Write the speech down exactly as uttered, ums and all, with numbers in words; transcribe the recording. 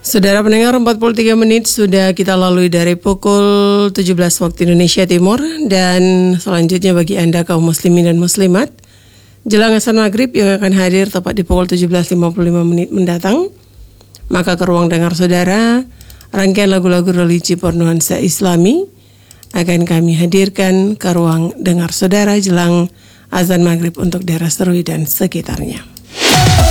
Saudara pendengar, empat puluh tiga menit sudah kita lalui dari pukul tujuh belas waktu Indonesia Timur. Dan selanjutnya bagi Anda kaum muslimin dan muslimat, jelang azan maghrib yang akan hadir tepat di pukul tujuh belas lima puluh lima menit mendatang, maka ke ruang dengar saudara, rangkaian lagu-lagu religi bernuansa Islami akan kami hadirkan ke ruang dengar saudara jelang azan maghrib untuk daerah Serui dan sekitarnya.